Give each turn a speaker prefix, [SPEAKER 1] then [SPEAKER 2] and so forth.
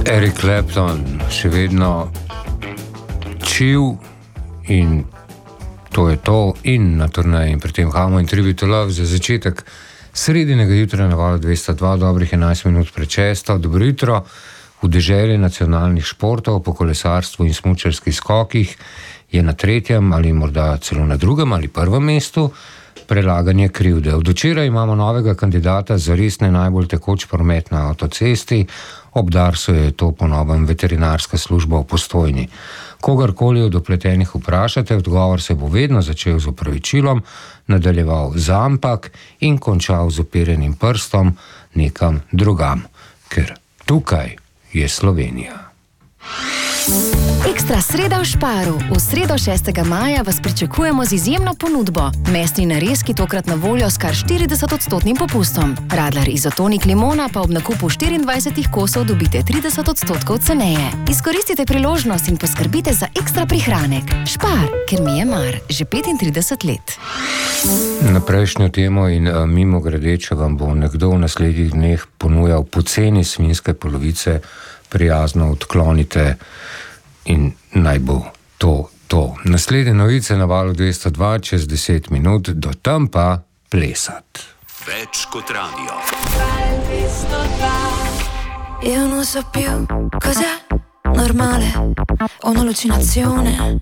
[SPEAKER 1] Eric Clapton še vedno chill in to je to in na turneji in pri tem Hamo in Tribute to Love za začetek sredinega jutra na valu 202, dobrih 11 minut pred 6. Dobro jutro. V deželi nacionalnih športov po kolesarstvu in smučarskih skokih je na 3. ali morda celo na 2. ali 1. mestu prelaganje krivde. Od včeraj imamo novega kandidata za res ne najbolj tekoč promet na avtocesti. Ob Darsu je to po novem veterinarska služba v Postojni. Kogarkoli od vpletenih vprašate, odgovor se bo vedno začel z opravičilom, nadaljeval z ampak in končal z uperjenim prstom nekam drugam. Ker tukaj je Slovenija.
[SPEAKER 2] Ekstra sreda v Šparu. V sredo 6. maja vas pričakujemo z izjemno ponudbo. Mesni narezki tokrat na voljo s kar 40% popustom. Radler izotonik limona pa ob nakupu 24 kosov dobite 30% ceneje. Izkoristite priložnost in poskrbite za ekstra prihranek. Špar, ker mi je mar, že 35 let.
[SPEAKER 1] Na prejšnjo temo in mimogrede, če vam bo nekdo v naslednjih dneh ponujal poceni svinjske polovice, prijazno odklonite in naj bo to. Naslednje novice na valu 202 čez 10 minut, do tam pa plesat.
[SPEAKER 3] Več kot radio.
[SPEAKER 4] Io non so più cos'è normale, ho un'allucinazione,